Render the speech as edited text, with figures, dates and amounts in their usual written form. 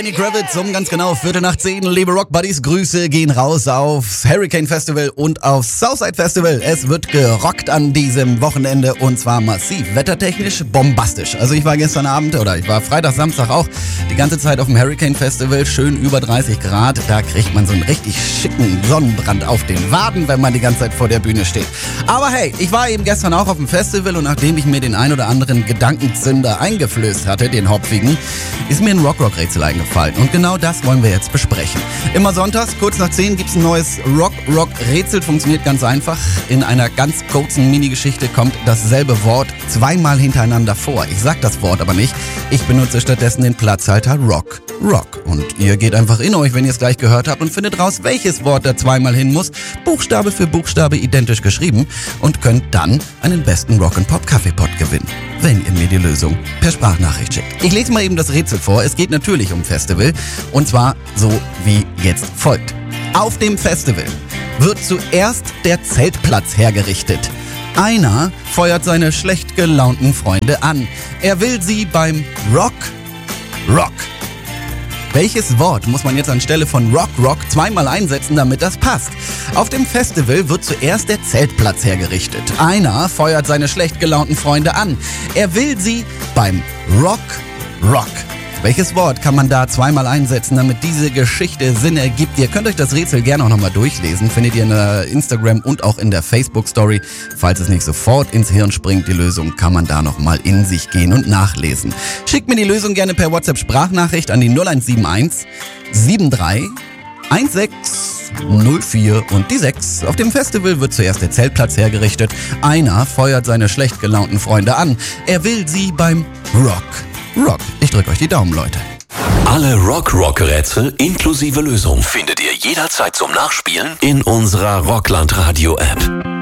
Lenny Kravitz, ganz genau 9:45. Liebe Rock Buddies, Grüße gehen raus aufs Hurricane Festival und aufs Southside Festival. Es wird gerockt an diesem Wochenende und zwar massiv. Wettertechnisch bombastisch. Also ich war gestern Abend oder ich war Freitag, Samstag auch die ganze Zeit auf dem Hurricane Festival. Schön über 30 Grad. Da kriegt man so einen richtig schicken Sonnenbrand auf den Waden, wenn man die ganze Zeit vor der Bühne steht. Aber hey, ich war eben gestern auch auf dem Festival und nachdem ich mir den ein oder anderen Gedankenzünder eingeflößt hatte, den hopfigen, ist mir ein Rock-Rock-Rätsel eingefallen. Und genau das wollen wir jetzt besprechen. Immer sonntags, kurz nach 10, gibt's ein neues Rock-Rock-Rätsel. Funktioniert ganz einfach. In einer ganz kurzen Mini-Geschichte kommt dasselbe Wort zweimal hintereinander vor. Ich sag das Wort aber nicht. Ich benutze stattdessen den Platzhalter Rock. Rock. Und ihr geht einfach in euch, wenn ihr es gleich gehört habt und findet raus, welches Wort da zweimal hin muss. Buchstabe für Buchstabe identisch geschrieben und könnt dann einen besten Rock-and-Pop-Kaffeepot gewinnen, wenn ihr mir die Lösung per Sprachnachricht schickt. Ich lese mal eben das Rätsel vor. Es geht natürlich um Festival und zwar so wie jetzt folgt. Auf dem Festival wird zuerst der Zeltplatz hergerichtet. Einer feuert seine schlecht gelaunten Freunde an. Er will sie beim Rock. Welches Wort muss man jetzt anstelle von Rock zweimal einsetzen, damit das passt? Auf dem Festival wird zuerst der Zeltplatz hergerichtet. Einer feuert seine schlecht gelaunten Freunde an. Er will sie beim Rock. Welches Wort kann man da zweimal einsetzen, damit diese Geschichte Sinn ergibt? Ihr könnt euch das Rätsel gerne auch nochmal durchlesen. Findet ihr in der Instagram und auch in der Facebook-Story. Falls es nicht sofort ins Hirn springt, die Lösung, kann man da nochmal in sich gehen und nachlesen. Schickt mir die Lösung gerne per WhatsApp-Sprachnachricht an die 0171 73 1604 und die 6. Auf dem Festival wird zuerst der Zeltplatz hergerichtet. Einer feuert seine schlecht gelaunten Freunde an. Er will sie beim Rock. Ich drück euch die Daumen, Leute. Alle Rock-Rätsel inklusive Lösung findet ihr jederzeit zum Nachspielen in unserer Rockland Radio App.